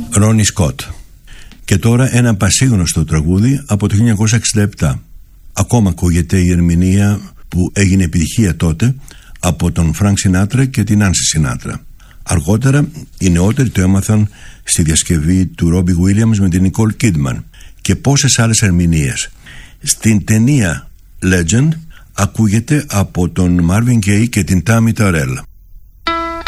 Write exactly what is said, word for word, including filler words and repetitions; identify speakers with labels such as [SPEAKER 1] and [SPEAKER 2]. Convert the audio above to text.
[SPEAKER 1] Ρόνι Σκοτ. Και τώρα ένα πασίγνωστο τραγούδι από το χίλια εννιακόσια εξήντα επτά. Ακόμα ακούγεται η ερμηνεία που έγινε επιτυχία τότε από τον Φρανκ Σινάτρα και την Νάνσι Σινάτρα. Αργότερα οι νεότεροι το έμαθαν στη διασκευή του Ρόμπι Γουίλιαμς με την Νικόλ Κίντμαν και πόσες άλλες ερμηνείες. Στην ταινία Legend ακούγεται από τον Marvin Gaye και την Tammy Terrell.